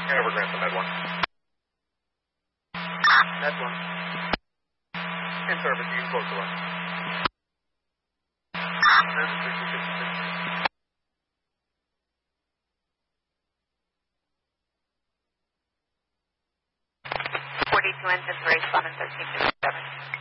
Hanover Grantham, Med 1. Med 1. In service, you can close the line. Service 6066. 42 engines, race 1 and 1357.